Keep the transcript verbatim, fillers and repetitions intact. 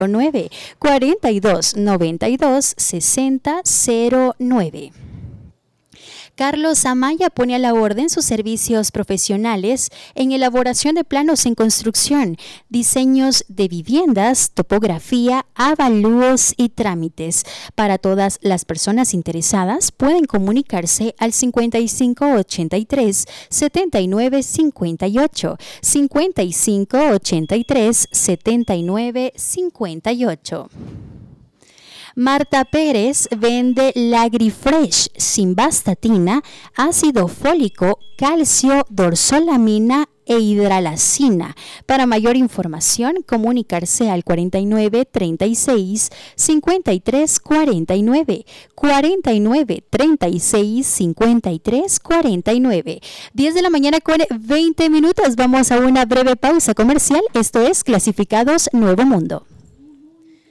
nueve, cuarenta y dos, noventa y dos, sesenta cero nueve. Carlos Amaya pone a la orden sus servicios profesionales en elaboración de planos en construcción, diseños de viviendas, topografía, avalúos y trámites. Para todas las personas interesadas pueden comunicarse al cincuenta y cinco ochenta y tres, setenta y nueve cincuenta y ocho, cincuenta y cinco ochenta y tres, setenta y nueve cincuenta y ocho. Marta Pérez vende Lagrifresh, simvastatina, ácido fólico, calcio, dorsolamina e hidralacina. Para mayor información, comunicarse al cuarenta y nueve treinta y seis cincuenta y tres cuarenta y nueve, cuarenta y nueve treinta y seis cincuenta y tres cuarenta y nueve. diez de la mañana con veinte minutos. Vamos a una breve pausa comercial. Esto es Clasificados Nuevo Mundo.